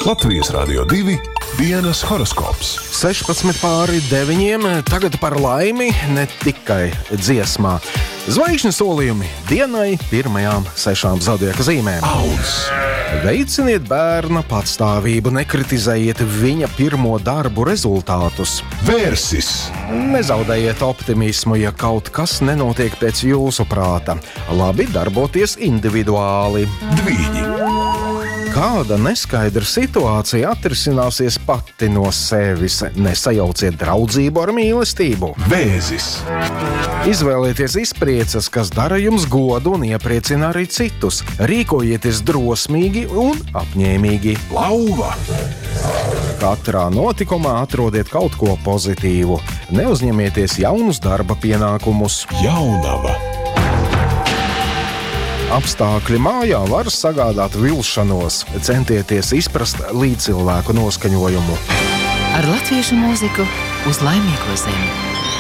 Latvijas Radio 2 dienas horoskops. 16:09. Tagad par laimi ne tikai dziesmā. Zvaigžņu solījumi dienai pirmajām 6 zodiaka zīmēm. Auns. Veiciniet bērna patstāvību, nekritizējiet viņa pirmo darbu rezultātus. Vērsis. Nezaudējiet optimismu, ja kaut kas nenotiek pēc jūsu prāta. Labi darboties individuāli. Dvīņi. Kāda neskaidra situācija atrisināsies pati no sevis. Nesajauciet draudzību ar mīlestību. Vēzis. Izvēlieties izpriecas, kas dara jums godu un iepriecina arī citus. Rīkojieties drosmīgi un apņēmīgi. Lauva. Katrā notikumā atrodiet kaut ko pozitīvu. Neuzņemieties jaunus darba pienākumus. Jaunava. Apstākļi mājā var sagādāt vilšanos. Centieties izprast līdzcilvēku noskaņojumu. Ar latviešu mūziku uz laimīgo zemi.